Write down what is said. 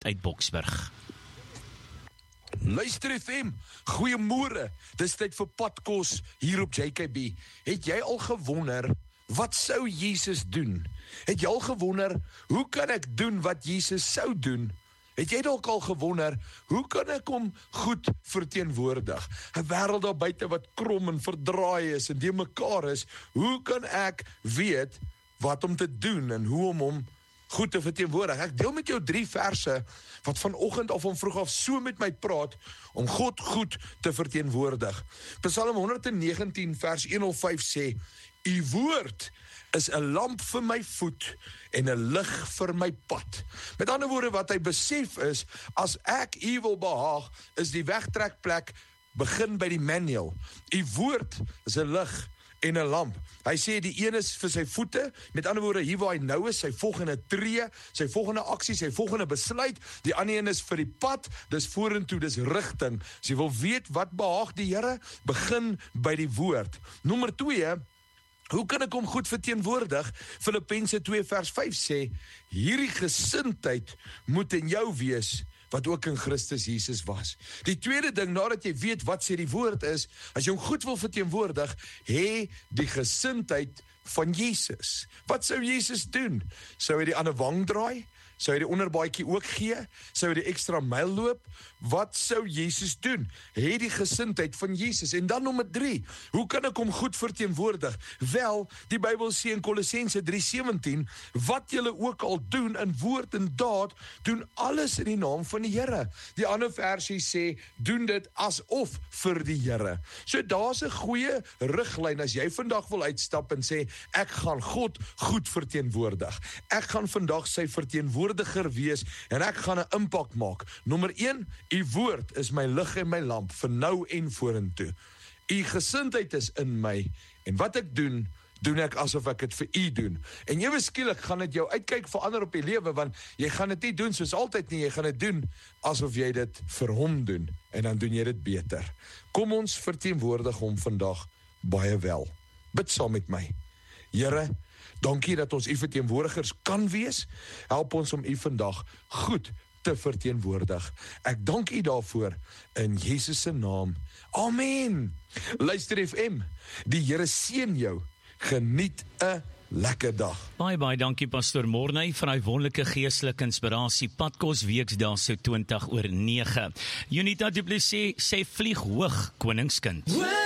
uit Boksburg. Luister FM, goeiemôre, dis tyd vir padkos hier op JKB. Het jy al gewonder, wat sou Jesus doen? Het jy al gewonder, hoe kan ek doen wat Jesus sou doen? Het jy dalk al gewonder, hoe kan ek hom goed verteenwoordig? 'n wêreld daar buite wat krom en verdraai is en die mekaar is, hoe kan ek weet wat om te doen en hoe om hom goed te verteenwoordig? Ek deel met jou 3 verse wat vanoggend of van vroeg af so met my praat om God goed te verteenwoordig. Psalm 119 vers 105 sê, U woord is 'n lamp vir my voet en 'n lig vir my pad. Met ander woorde, wat hy besef is, as ek U wil behaag, is die wegtrekplek begin by die manual. U woord is 'n lig en 'n lamp. Hy sê die een is vir sy voete, met ander woorde, hier waar hy nou is, sy volgende tree, sy volgende aksie, sy volgende besluit. Die ander een is vir die pad, dis vorentoe, dis rigting. As jy wil weet wat behaag die Here, begin by die woord. Nommer 2, hoe kan ek hom goed verteenwoordig? Filippense 2 vers 5 sê, hierdie gesindheid moet in jou wees, wat ook in Christus Jesus was. Die tweede ding, nadat jy weet wat sê die woord is, as jy hom goed wil verteenwoordig, hê die gesindheid van Jesus. Wat sou Jesus doen? Sou hy die ander wang draai? Sou hy die onderbaadjie ook gee? Sou hy die ekstra myl loop? Wat sou Jesus doen? Hê die gesindheid van Jesus. En dan nommer 3, hoe kan ek hom goed verteenwoordig? Wel, die Bybel sê in Kolossense 3:17, wat julle ook al doen in woord en daad, doen alles in die naam van die Here. Die ander versie sê, doen dit asof vir die Here. So daar's 'n goeie riglyn as jy vandag wil uitstap en sê, ek gaan God goed verteenwoordig. Ek gaan vandag sy verteenwoordiger wees en ek gaan 'n impak maak. Nommer 1, U woord is my lig en my lamp vir nou en vorentoe. U gesindheid is in my en wat ek doen, doen ek asof ek dit vir U doen. En ewe skielik gaan dit jou uitkyk verander op die lewe, want jy gaan dit nie doen soos altyd nie, jy gaan dit doen asof jy dit vir hom doen en dan doen jy dit beter. Kom ons verteenwoordig hom vandag baie wel. Bid saam met my. Here, dankie dat ons U verteenwoordigers kan wees. Help ons om U vandag goed te verteenwoordig. Ek dank U daarvoor in Jesus se naam. Amen. Luister FM, die Here seën jou. Geniet 'n lekker dag. Baie dankie Pastor Morney vir hy wonderlike geestelike inspirasie. Padkos weksdae so 20 oor 9. Unita Du Plessis sê vlieg hoog, koningskind.